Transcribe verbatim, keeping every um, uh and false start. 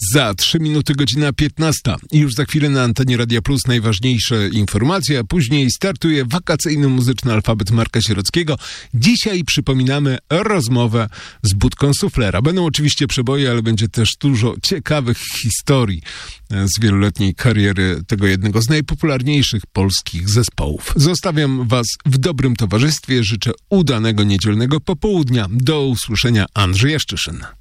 Za trzy minuty godzina piętnasta. I już za chwilę na antenie Radia Plus najważniejsze informacje, a później startuje wakacyjny muzyczny alfabet Marka Sierockiego. Dzisiaj przypominamy rozmowę z Budką Suflera. Będą oczywiście przeboje, ale będzie też dużo ciekawych historii z wieloletniej kariery tego jednego z najpopularniejszych polskich zespołów. Zostawiam was w dobrym towarzystwie. Życzę udanego niedzielnego popołudnia. Do usłyszenia. Andrzej Jaszczyszyn.